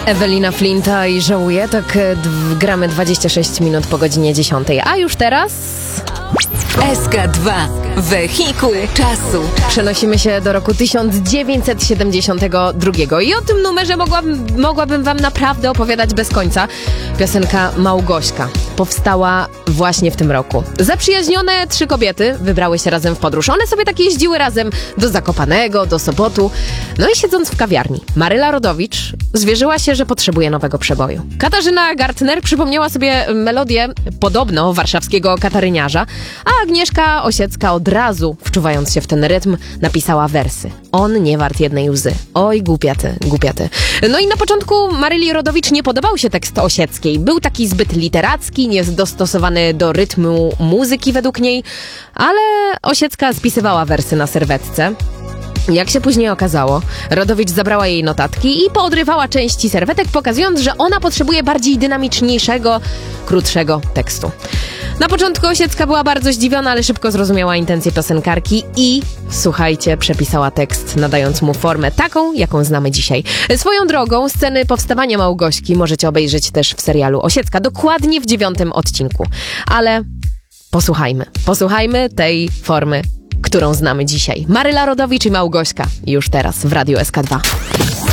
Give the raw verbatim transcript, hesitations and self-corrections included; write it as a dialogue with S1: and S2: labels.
S1: Ewelina Flinta i Żałuję, tak d- gramy dwadzieścia sześć minut po godzinie dziesiątej, a już teraz...
S2: S K dwa. Wehikuł czasu.
S1: Przenosimy się do roku tysiąc dziewięćset siedemdziesiątego drugiego i o tym numerze mogłabym, mogłabym wam naprawdę opowiadać bez końca. Piosenka Małgośka powstała właśnie w tym roku. Zaprzyjaźnione trzy kobiety wybrały się razem w podróż. One sobie tak jeździły razem do Zakopanego, do Sopotu. No i siedząc w kawiarni, Maryla Rodowicz zwierzyła się, że potrzebuje nowego przeboju. Katarzyna Gartner przypomniała sobie melodię podobno warszawskiego kataryniarza, a Agnieszka Osiecka od razu, wczuwając się w ten rytm, napisała wersy. On nie wart jednej łzy. Oj, głupia ty, głupia ty. No i na początku Maryli Rodowicz nie podobał się tekst Osieckiej. Był taki zbyt literacki, niedostosowany do rytmu muzyki według niej, ale Osiecka spisywała wersy na serwetce. Jak się później okazało, Rodowicz zabrała jej notatki i poodrywała części serwetek, pokazując, że ona potrzebuje bardziej dynamiczniejszego, krótszego tekstu. Na początku Osiecka była bardzo zdziwiona, ale szybko zrozumiała intencje piosenkarki i, słuchajcie, przepisała tekst, nadając mu formę taką, jaką znamy dzisiaj. Swoją drogą, sceny powstawania Małgośki możecie obejrzeć też w serialu Osiecka, dokładnie w dziewiątym odcinku. Ale posłuchajmy, posłuchajmy tej formy, którą znamy dzisiaj. Maryla Rodowicz i Małgośka już teraz w Radiu S K dwa.